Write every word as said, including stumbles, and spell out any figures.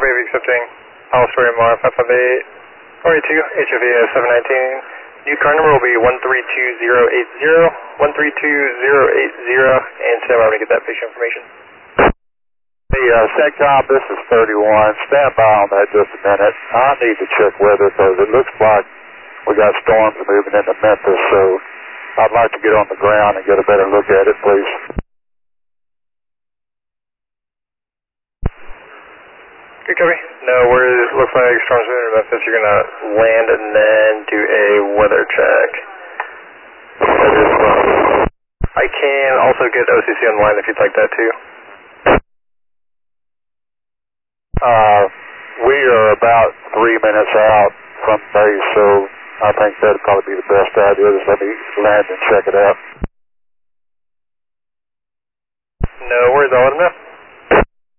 Wave accepting. Alice M R five five eight, four eight two, H F A seven nineteen. New car number will be one three two zero eight zero, one three two zero eight zero, and stand by to get that patient information. Hey, uh, SATCOM, this is thirty-one. Stand by on that just a minute. I need to check weather because it looks like we got storms moving into Memphis, so I'd like to get on the ground and get a better look at it, please. Good copy. No worries. Looks like storms moving into Memphis. You're going to land and then do a weather check. I can also get O C C on the line if you'd like that too. Uh, we are about three minutes out from base, so I think that'd probably be the best idea. Just let me land and check it out.